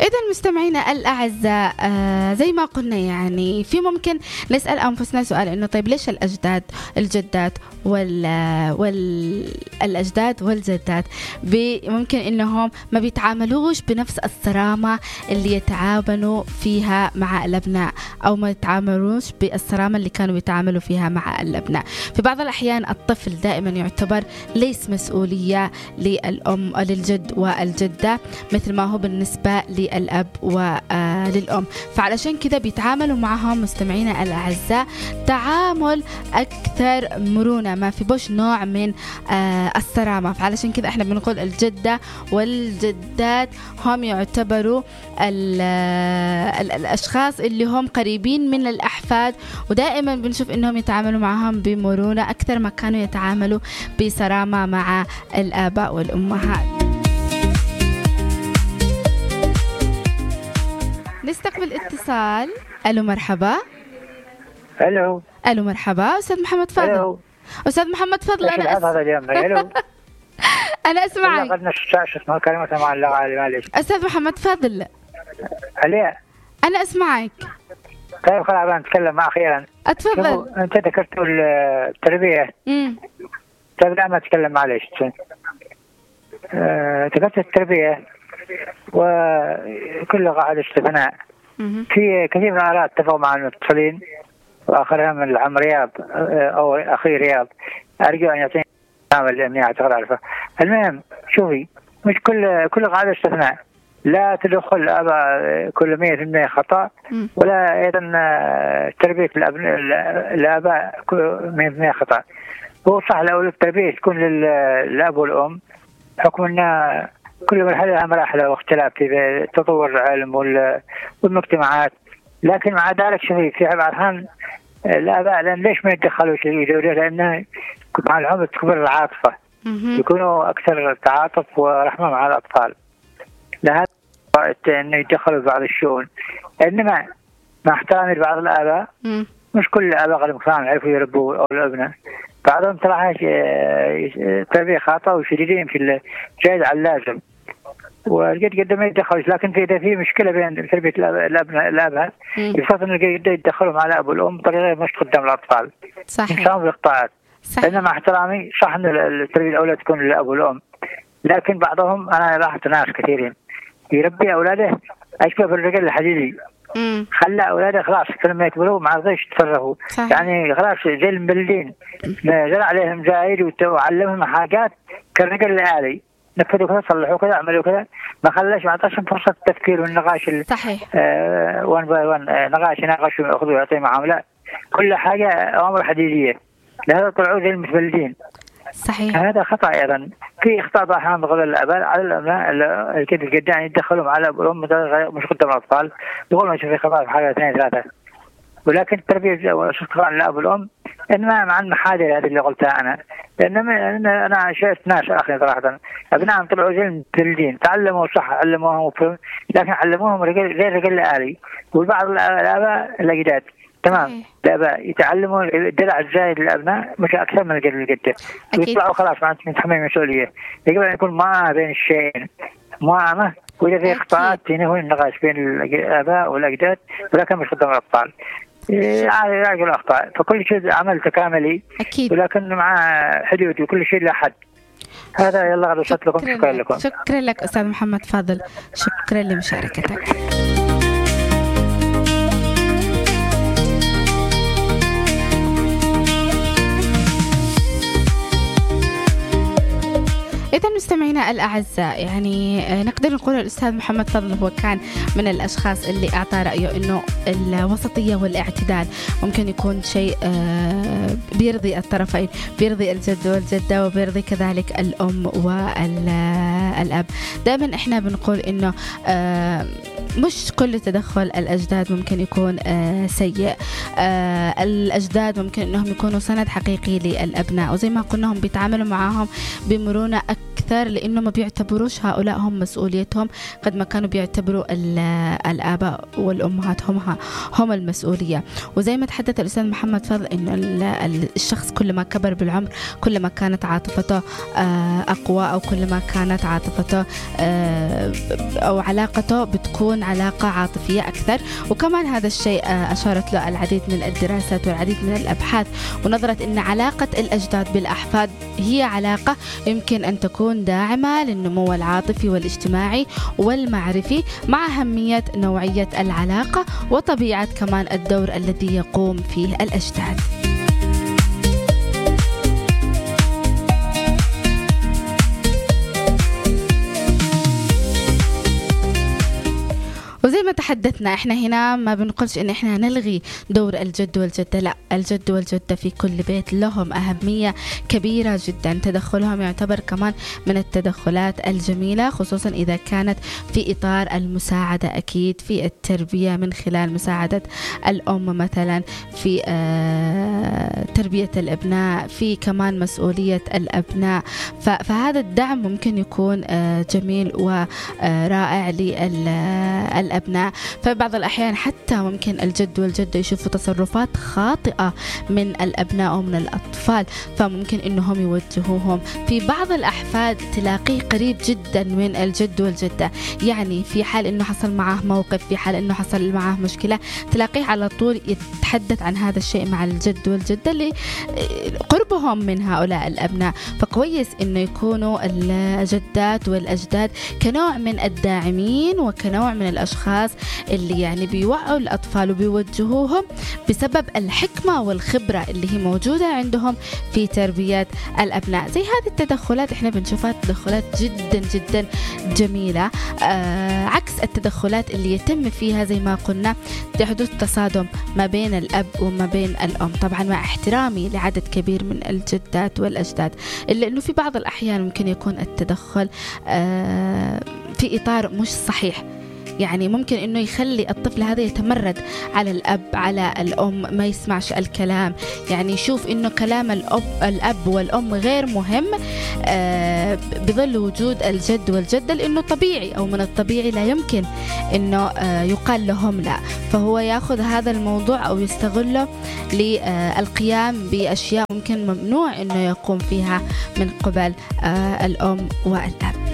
إذا مستمعينا الأعزاء، زي ما قلنا يعني في ممكن نسأل أنفسنا سؤال إنه طيب ليش الأجداد الجدات والأجداد والجدات ممكن إنهم ما بيتعاملوش بنفس الصرامة اللي يتعاملوا فيها مع الأبناء، أو ما يتعاملوش بالصرامة اللي كانوا يتعاملوا فيها مع الأبناء. في بعض الأحيان الطفل دائما يعتبر ليس مسؤولية للأم أو للجد والجدة مثل ما هو بالنسبة للأب وللأم، فعلشان كذا بيتعاملوا معهم مستمعينا الأعزاء تعامل أكثر مرونة، ما في بوش نوع من الصرامة. فعلشان كذا احنا بنقول الجدة والجدات هم يعتبروا الأشخاص اللي هم قريبين من الأحفاد، ودائما بنشوف إنهم يتعاملوا معهم بمرونة أكثر ما كانوا يتعاملوا بصرامة مع الآباء والأمهات. نستقبل اتصال. ألو مرحبا. ألو مرحبا أستاذ محمد فضل. أستاذ محمد فضل أنا أنا أسمعك. أستاذ محمد فضل أنا أسمعك. طيب خلاص نتكلم مع أخيرا. أتفضل. أنت ذكرت التربية. طيب لا ما أتكلم معلش. ذكرت التربية وكل قاعدة استثناء. في كثير من الآراء اتفقوا مع المتصلين وآخرها من العم رياض أو أخي رياض، أرجو أن يعطيني الكلام لأني أعتقد أعرفه. المهم شوفي، مش كل قاعدة استثناء، لا تدخل الآباء كل 100% خطأ، ولا أيضا تربية الآباء 100% خطأ. هو صح لو التربية تكون للأب والأم حكم أن كل مرحلة لها مراحل واختلاف في تطور العلم والمجتمعات، لكن مع ذلك في بعض الآباء ليش ما يتدخلوا في ذولا؟ لأن مع العمر تكبر العاطفة، يكونوا أكثر تعاطف ورحمة مع الأطفال، لهذا أن يتدخلوا في بعض الشؤون. إنما مع احترامي لبعض الآباء، مش كل الآباء غير مفاهم يعرفوا يربوا الأبناء، بعضهم ترى تربية خاطئة وشديدين في الزايد على اللازم، والجد ما يتدخلش. لكن إذا في مشكلة بين تربية الآباء يفضل أن الجد يتدخلوا مع الأب والأم بطريقة مش قدام الأطفال. صحيح. يساوم بالإقطاعات. إنما مع احترامي صح أن التربية الأولى تكون للأب والأم، لكن بعضهم أنا لاحظت ناس كثيرين يربي أولاده أشبه بالرجل الحديدي، خلى أولاده خلاص لما يكبروا ما عرفوش يتصرفوا، يعني خلاص زي المبلدين، زرع عليهم زايد وعلمهم حاجات كالرجل الآلي، نفذوا كذا صلحوا كذا عملوا كذا، ما خلاش ما عطاشهم فرصة التفكير والنقاش. صحيح. وان باي وان نقاش ويأخذوا ويعطي معهم، لا كل حاجة أمر حديدية، لهذا طلعوا زي المتبلدين. صحيح. هذا خطأ أيضا. في إخطاء أحيانا بغض الآباء على الأبناء كيف الجدان يتدخلوا مع الأب والأم مش قدام الأطفال، يقول ما في خطأ في حاجة 2 3، ولكن التربية والشفقة الأب والأم إنما مع المحاذير هذه اللي قلتها أنا، لأن أنا شفت ناس أخي صراحة أبنائهم طلعوا زي المتبلدين، تعلموا صح علموهم لكن علموهم زي الرجل الآلي. والبعض الآباء الأجداد تمام الآباء يتعلموا الدلع الزايد للأبناء مش أكثر من الجد والجدة، ويطلعوا خلاص ما أنت متحمل مسؤولية. يجب أن يكون معه بين الشيئين معامة، وإذا في إخطاءات ينهون النقاش بين الآباء والأجداد، ولكن مش قدام الأطفال. يراجعوا الأخطاء، فكل شيء عمل تكاملي أكيد، ولكن مع حدود وكل شيء له حد. هذا يلا غلطت لكم. شكرا لكم. شكرا لك أستاذ محمد فاضل، شكرا لمشاركتك. إذا مستمعينا الأعزاء، يعني نقدر نقول الأستاذ محمد فضل هو كان من الأشخاص اللي أعطى رأيه إنه الوسطية والاعتدال ممكن يكون شيء بيرضي الطرفين، بيرضي الجد والجدة وبيرضي كذلك الأم والأب. دائما إحنا بنقول إنه مش كل تدخل الأجداد ممكن يكون سيء. الأجداد ممكن إنهم يكونوا سند حقيقي للأبناء، وزي ما قلنا هم بيتعاملوا معهم بمرونة أكثر أكثر، لأنه ما بيعتبروش هؤلاء هم مسؤوليتهم قد ما كانوا بيعتبروا الآباء والأمهات هم المسؤولية. وزي ما تحدث الأستاذ محمد فضل إنه الشخص كل ما كبر بالعمر كل ما كانت عاطفته أقوى، أو كل ما كانت عاطفته أو علاقته بتكون علاقة عاطفية أكثر. وكمان هذا الشيء أشارت له العديد من الدراسات والعديد من الأبحاث، ونظرت أن علاقة الأجداد بالأحفاد هي علاقة يمكن أن تكون داعمة للنمو العاطفي والاجتماعي والمعرفي، مع أهمية نوعية العلاقة وطبيعة كمان الدور الذي يقوم فيه الأجداد. وزي ما تحدثنا احنا هنا ما بنقولش ان احنا نلغي دور الجد والجدة، لا، الجد والجدة في كل بيت لهم أهمية كبيرة جدا. تدخلهم يعتبر كمان من التدخلات الجميلة، خصوصا إذا كانت في إطار المساعدة، أكيد في التربية من خلال مساعدة الأم مثلا في تربية الأبناء، في كمان مسؤولية الأبناء. فهذا الدعم ممكن يكون جميل ورائع للأبناء. فبعض الأحيان حتى ممكن الجد والجدة يشوفوا تصرفات خاطئة من الأبناء أو من الأطفال، فممكن إنهم يوجهوهم. في بعض الأحفاد تلاقيه قريب جدا من الجد والجدة، يعني في حال إنه حصل معه موقف، في حال إنه حصل معه مشكلة، تلاقيه على طول يتحدث عن هذا الشيء مع الجد والجدة لقربهم من هؤلاء الأبناء. فكويس إنه يكونوا الجدات والأجداد كنوع من الداعمين وكنوع من الأشخاص اللي يعني بيوعوا الأطفال وبيوجهوهم بسبب الحكمة والخبرة اللي هي موجودة عندهم في تربية الأبناء. زي هذه التدخلات احنا بنشوفها تدخلات جدا جدا جميلة، عكس التدخلات اللي يتم فيها زي ما قلنا تحدث تصادم ما بين الأب وما بين الأم، طبعا مع احترامي لعدد كبير من الجدات والأجداد، إلا أنه في بعض الأحيان ممكن يكون التدخل في إطار مش صحيح. يعني ممكن إنه يخلي الطفل هذا يتمرد على الأب على الأم، ما يسمعش الكلام، يعني يشوف إنه كلام الأب والأم غير مهم، بظل وجود الجد والجدة، لأنه طبيعي أو من الطبيعي لا يمكن إنه يقال لهم لا. فهو يأخذ هذا الموضوع أو يستغله للقيام بأشياء ممكن ممنوع إنه يقوم فيها من قبل الأم والأب.